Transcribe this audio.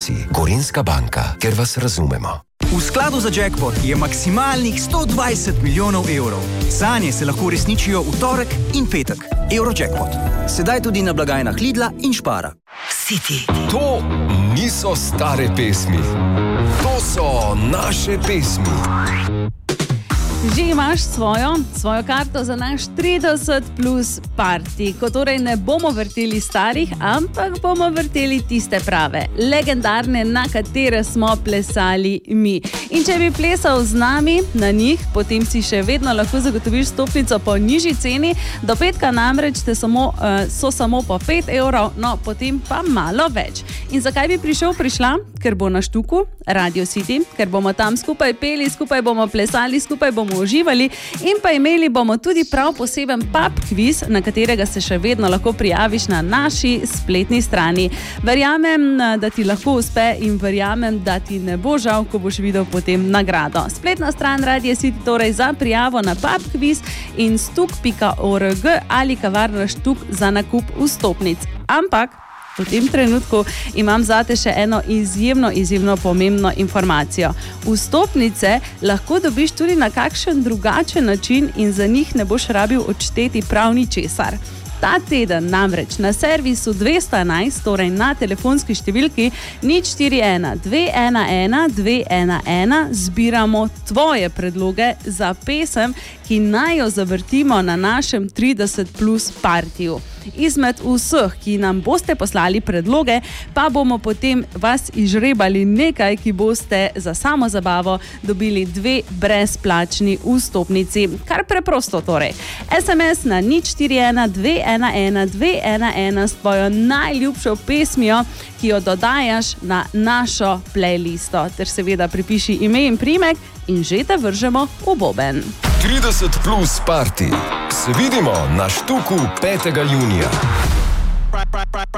Banci, Gorenjska banka, ker vas razumemo. V skladu za jackpot je maksimalnih 120 milijonov evrov. Sanje se lahko resničijo v torek in petek. Eurojackpot. Sedaj tudi na blagajnah Lidla in Spara. City. To niso stare pesmi. To so naše pesmi. Že imaš svojo karto za naš 30 plus party, ko torej ne bomo vrteli starih, ampak bomo vrteli tiste prave, legendarne, na katere smo plesali mi. In če bi plesal z nami na njih, potem si še vedno lahko zagotoviš stopnico po nižji ceni, do petka namreč so samo po 5 evrov, no potem pa malo več. In zakaj bi prišla? Ker bo na štuku Radio City, ker bomo tam skupaj peli, skupaj bomo plesali, skupaj bomo uživali in pa imeli bomo tudi prav poseben pub kviz, na katerega se še vedno lahko prijaviš na naši spletni strani. Verjamem, da ti lahko uspe in verjamem, da ti ne bo žal, ko boš videl potem nagrado. Spletna stran Radio City torej za prijavo na pub kviz in stuk.org ali kavarna Štuk za nakup vstopnic. Ampak v tem trenutku imam zate še eno izjemno pomembno informacijo. Vstopnice lahko dobiš tudi na kakšen drugačen način in za njih ne boš rabil odšteti prav ničesar. Ta teden namreč na servisu 211, torej na telefonski številki 041 211 211 zbiramo tvoje predloge za pesem, ki naj jo zavrtimo na našem 30 plus partiju. Izmed vseh, ki nam boste poslali predloge, pa bomo potem vas izžrebali nekaj, ki boste za samo zabavo dobili 2 brezplačni vstopnici. Kar preprosto torej. SMS na 041 211 211 s tvojo najljubšo pesmijo, ki jo dodajaš na našo playlisto. Ter seveda pripiši ime in priimek in že te vržemo v boben. 30 plus party. Se vidimo na Štuku 5. junija.